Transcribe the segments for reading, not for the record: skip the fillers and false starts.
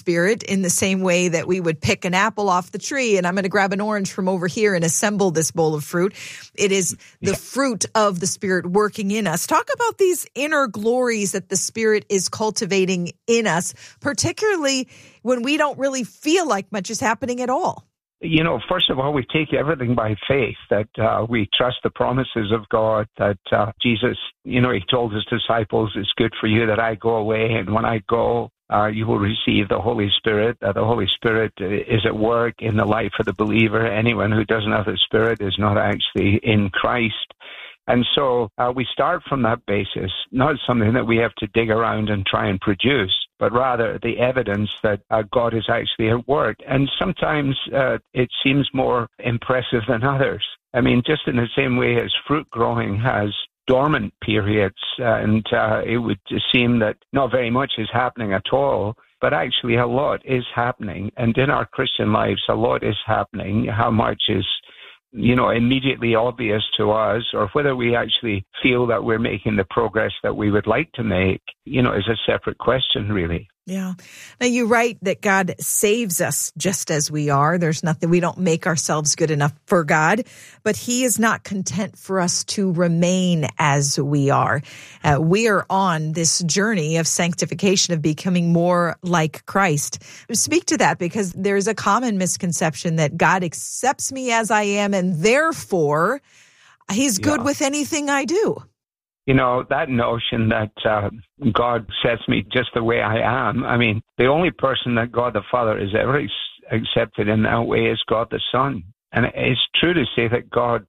Spirit in the same way that we would pick an apple off the tree and I'm going to grab an orange from over here and assemble this bowl of fruit. It is the fruit of the Spirit working in us. Talk about these inner glories that the Spirit is cultivating in us, particularly when we don't really feel like much is happening at all. First of all, we take everything by faith, that we trust the promises of God, that Jesus, he told his disciples, it's good for you that I go away, and when I go, you will receive the Holy Spirit. The Holy Spirit is at work in the life of the believer. Anyone who doesn't have the Spirit is not actually in Christ. And so we start from that basis, not something that we have to dig around and try and produce, but rather the evidence that God is actually at work. And sometimes it seems more impressive than others. I mean, just in the same way as fruit growing has dormant periods, and it would seem that not very much is happening at all, but actually a lot is happening. And in our Christian lives, a lot is happening. How much is immediately obvious to us, or whether we actually feel that we're making the progress that we would like to make, is a separate question, really. Yeah. Now, you write that God saves us just as we are. There's nothing, we don't make ourselves good enough for God, but he is not content for us to remain as we are. We are on this journey of sanctification, of becoming more like Christ. Speak to that, because there's a common misconception that God accepts me as I am, and therefore he's good with anything I do. That notion that God sets me just the way I am. I mean, the only person that God the Father has ever accepted in that way is God the Son. And it's true to say that God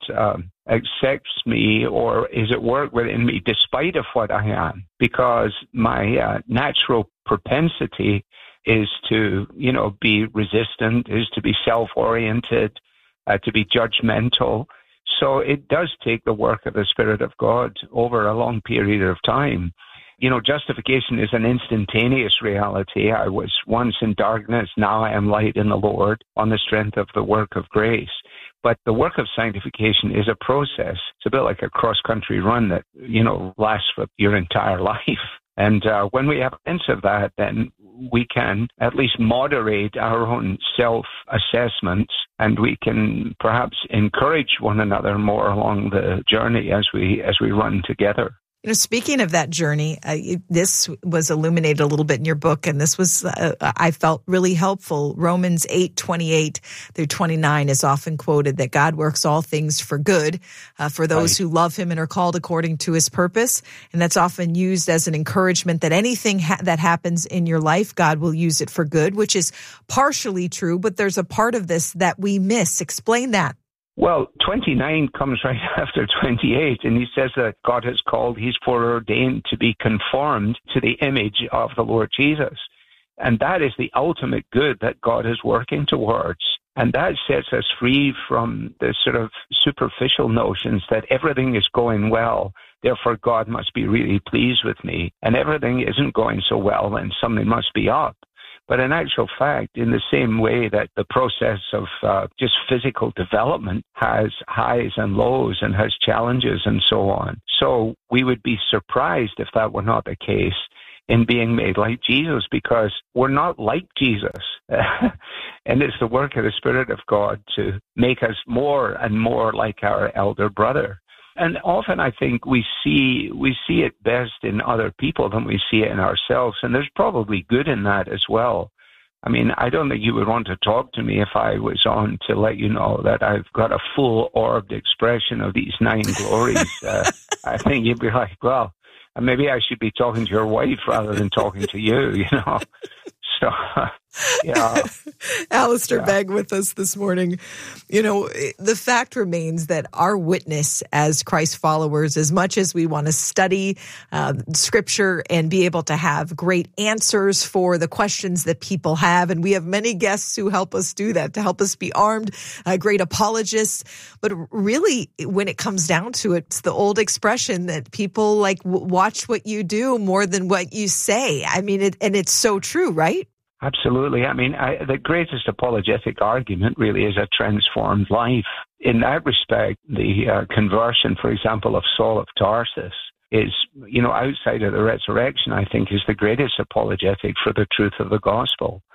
accepts me or is at work within me despite of what I am, because my natural propensity is to, be resistant, is to be self-oriented, to be judgmental. So it does take the work of the Spirit of God over a long period of time. Justification is an instantaneous reality. I was once in darkness, now I am light in the Lord, on the strength of the work of grace. But the work of sanctification is a process. It's a bit like a cross-country run that, lasts for your entire life. And when we have sense of that, then we can at least moderate our own self-assessments, and we can perhaps encourage one another more along the journey as we run together. Speaking of that journey, this was illuminated a little bit in your book, and this was, I felt, really helpful. Romans 8:28 through 29 is often quoted, that God works all things for good for those who love him and are called according to his purpose. And that's often used as an encouragement that anything that happens in your life, God will use it for good, which is partially true, but there's a part of this that we miss. Explain that. Well, 29 comes right after 28, and he says that God has called, he's foreordained to be conformed to the image of the Lord Jesus. And that is the ultimate good that God is working towards. And that sets us free from the sort of superficial notions that everything is going well, therefore God must be really pleased with me, and everything isn't going so well, then something must be up. But in actual fact, in the same way that the process of just physical development has highs and lows and has challenges and so on. So we would be surprised if that were not the case in being made like Jesus, because we're not like Jesus. And it's the work of the Spirit of God to make us more and more like our elder brother. And often I think we see it best in other people than we see it in ourselves. And there's probably good in that as well. I mean, I don't think you would want to talk to me if I was on to let you know that I've got a full-orbed expression of these 9 glories. I think you'd be like, well, maybe I should be talking to your wife rather than talking to you, So, yeah. Alistair Begg with us this morning. The fact remains that our witness as Christ followers, as much as we want to study Scripture and be able to have great answers for the questions that people have, and we have many guests who help us do that, to help us be armed, great apologists. But really, when it comes down to it, it's the old expression that people watch what you do more than what you say. I mean, and it's so true, right? Absolutely. I mean, the greatest apologetic argument really is a transformed life. In that respect, the conversion, for example, of Saul of Tarsus is, outside of the resurrection, I think, is the greatest apologetic for the truth of the gospel.